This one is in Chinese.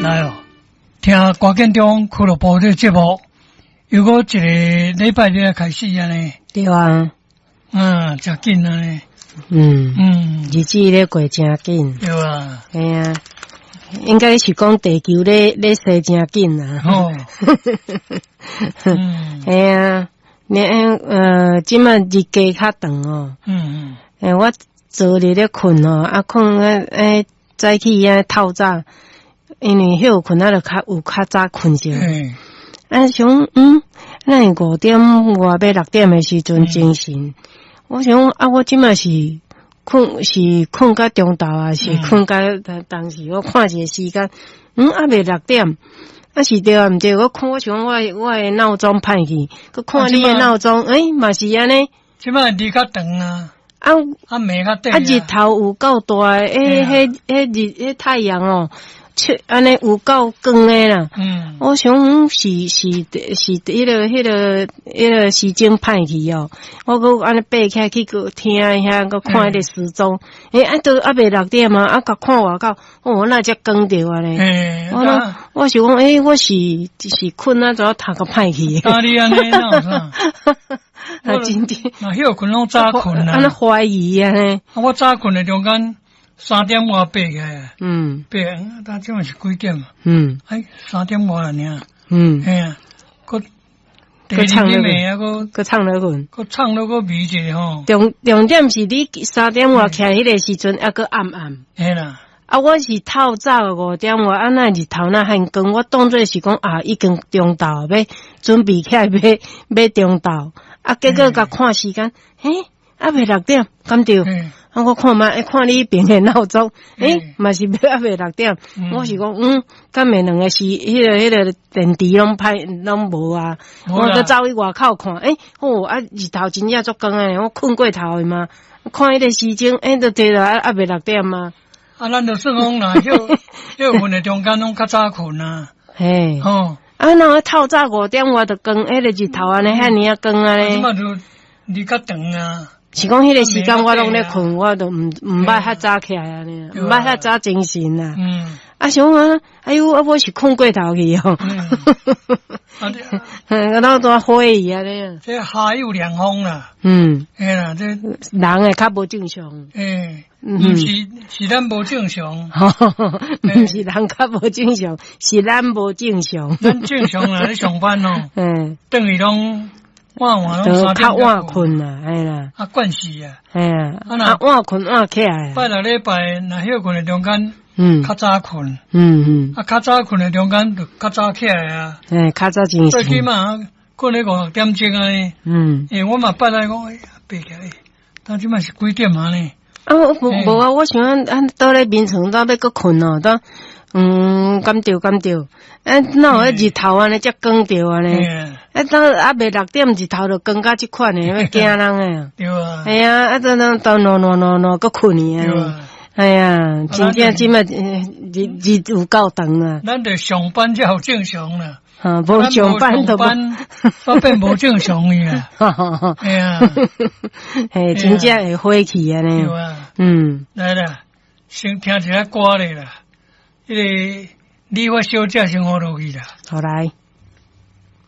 来哦，听郭建中俱乐部这节目，又过一个礼拜日开始啊呢。 对啊， 真紧啊呢。 日子咧过真紧。 对啊。 哎呀，应该是讲地球咧洗真紧啊。 哦。 哎呀，即摆日加较长哦。我昨日咧困哦，困早起透早，因为休困就有较早困着。想咱5点外要6点的时阵精神。我想我即摆是困到中昼啊，是困到当时我看一个时间，未6点。是对啊，毋对，我想我的闹钟歹去，佮看你的闹钟，嘛是安尼。 即摆日较长啊。暝较短。 日头有够大诶，迄太阳哦，安尼有够光诶啦。我想是迄个时钟歹去哦。我佮安尼爬起来去个听遐个看迄个时钟，都未6点啊，甲看外口，那才光着啊咧。我是讲，我是困啊，怎头壳歹去？ 哪里安尼哪有啥？ 真的。 休困拢早困啊。 安尼怀疑啊呢。我早困的中间3点外爬起来。爬，但即嘛是几点啊？3点外了呢。佮唱了困， 佮唱了困， 佮唱了个迷者吼。 重点是你3点外起迄个时阵，还佮暗。 嘿啦。 我是透早5点外，那日头那很光，我当作是讲已经中昼要准备起来要中昼，结果甲看时间，未6点，敢对？我看嘛，看你边的闹钟，嘛是未6点。我是讲，敢袂两个是迄个电池拢无啊？我搁走去外口看，日头真正足光诶，我困过头诶嘛。看迄个时钟，就对啦，未6点嘛。 咱就算讲啦，休困的中间拢较早困啊。 那我透早5点我就光，迄个日头安尼遐尔光啊咧。 即嘛就日较长啊。 是讲迄个时间我拢咧困，我都毋捌较早起来啊呢，毋捌较早精神啊。想我是困过头去哦。那多火伊啊咧。 这夏有凉风啦。嘿啦，这人诶较无正常。 是咱无正常。 毋是人较无正常，是咱无正常。 咱正常啦，咧上班哦。等于拢。晚拢较晚困啦，啦。 惯势啊。 晚困晚起来。 拜六礼拜若休困的中间，较早困。较早困的中间就较早起来啊。 较早精神。 最起码困咧5点钟啊呢。我嘛捌来讲，爬起来，但即嘛是几点啊呢？ 无啊，我想倒咧眠床倒要搁困哦，倒。敢对。那日头安尼才光着安尼。到未6点日头就光甲即款诶，要惊人诶。 对啊。 到喏搁困去啊。真正即摆日有够长啦。 咱得上班才好正常啦。 无上班都变无正常去啦。 真正会火气安尼。 对啊。来啦，先听一下歌咧啦。迄个理发小姐先好落去啦。 好来。